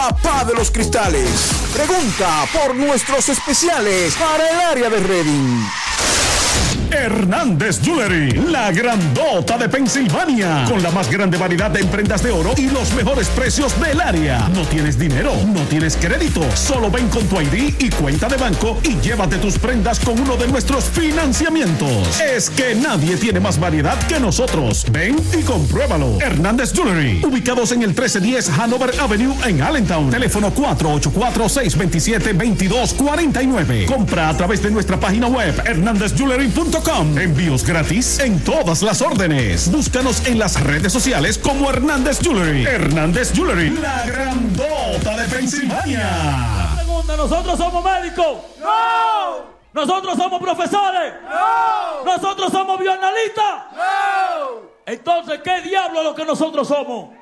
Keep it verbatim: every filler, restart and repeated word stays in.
Papá de los cristales. Pregunta por nuestros especiales para el área de Reading. Hernández Jewelry, la grandota de Pensilvania, con la más grande variedad de prendas de oro y los mejores precios del área. No tienes dinero, no tienes crédito, solo ven con tu I D y cuenta de banco y llévate tus prendas con uno de nuestros financiamientos. Es que nadie tiene más variedad que nosotros. Ven y compruébalo. Hernández Jewelry, ubicados en el trece diez Hanover Avenue en Allentown. Teléfono cuatro ocho cuatro, seis dos siete, dos dos cuatro nueve. Compra a través de nuestra página web hernandez jewelry punto com. Envíos gratis en todas las órdenes. Búscanos en las redes sociales como Hernández Jewelry. Hernández Jewelry, la grandota de Pensilvania. Segunda, ¿nosotros somos médicos? ¡No! ¿Nosotros somos profesores? ¡No! ¿Nosotros somos bioanalistas? ¡No! Entonces, ¿qué diablo es lo que nosotros somos?